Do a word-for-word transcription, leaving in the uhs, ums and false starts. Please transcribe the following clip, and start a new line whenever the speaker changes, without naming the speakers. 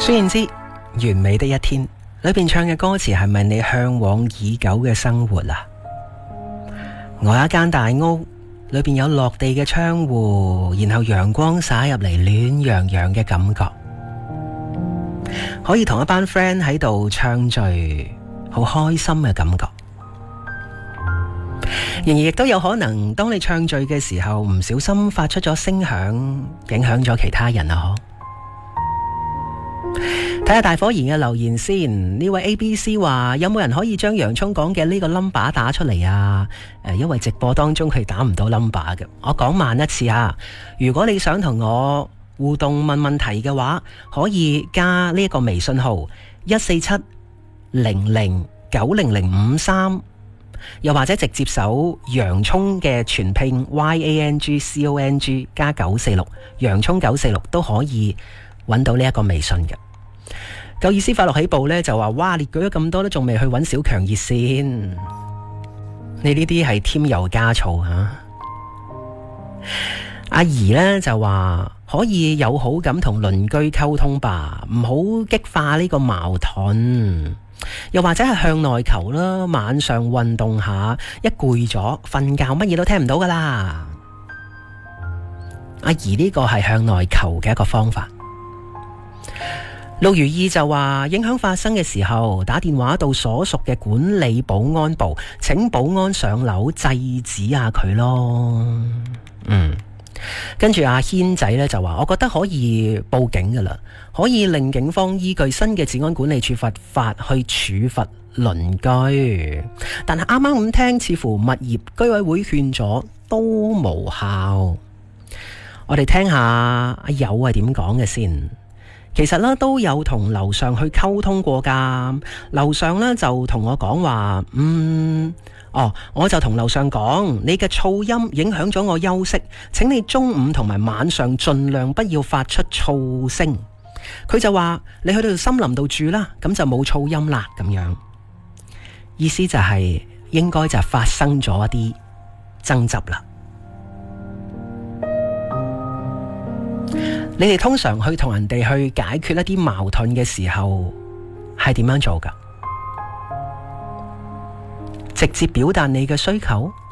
雖然知完美的一天裏邊唱嘅歌詞係咪你向往已久嘅生活啊？我有一間大屋，裏邊有落地嘅窗戶，然後陽光灑入嚟，暖洋洋嘅感覺，可以同一班 friend 喺度暢聚，好開心嘅感覺。然而亦都有可能，當你暢聚嘅時候，唔小心發出咗聲響，影響咗其他人啊！睇下大伙兒嘅留言先。呢位 A B C 話，有冇人可以將洋蔥講嘅呢個 number 打出嚟啊？誒，因為直播當中佢打唔到 number 嘅。我講慢一次啊，如果你想同我互動問問題嘅話，可以加呢一個微信號一四七零零九零零五三，又或者直接搜洋蔥嘅全拼 Y A N G C O N G 加九四六，洋蔥九四六都可以揾到呢一個微信嘅。夠意思快樂起步呢就話，哇，列舉咗咁多都仲未去揾小強熱線，你呢啲係添油加醋啊。阿姨呢就話，可以友好咁同鄰居溝通吧，唔好激化呢個矛盾，又或者係向內求啦，晚上運動下，一攰咗瞓覺乜嘢都聽唔到噶啦。阿姨呢個係向內求嘅一個方法。陸如意就話，影響發生嘅時候打電話到所屬嘅管理保安部，請保安上樓制止下佢咯。嗯，跟住阿軒仔呢就話，我覺得可以報警噶啦，可以令警方依據新嘅治安管理處罰法去處罰鄰居。但係啱啱咁聽，似乎物業居委會勸咗都無效。我哋聽下阿友係點講嘅先。其實咧都有同樓上去溝通過㗎，樓上咧就同我講話，嗯，哦，我就同樓上講，你嘅噪音影響咗我休息，請你中午同埋晚上盡量不要發出噪聲。佢就話，你去到森林度住啦，咁就冇噪音啦，咁樣意思就係應該就發生咗一啲爭執啦。你哋通常去同人哋去解決一啲矛盾嘅時候係點樣做㗎？直接表達你嘅需求？